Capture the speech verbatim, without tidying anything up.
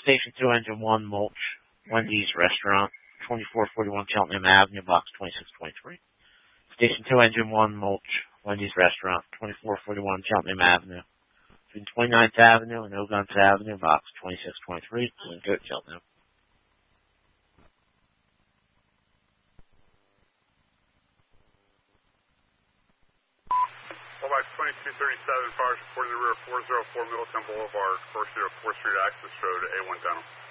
Station two, Engine one, Mulch, Wendy's Restaurant, twenty-four forty-one Cheltenham Avenue, box twenty-six twenty-three. Station two, Engine one, Mulch, Wendy's Restaurant, twenty-four forty-one Cheltenham Avenue, between twenty-ninth Avenue and Ogunce Avenue, box twenty-six twenty-three, Goat, Cheltenham. Box twenty-two thirty-seven, fires reporting the rear of four oh four Middletown Boulevard, first year of fourth Street Access Road, A one Tunnel.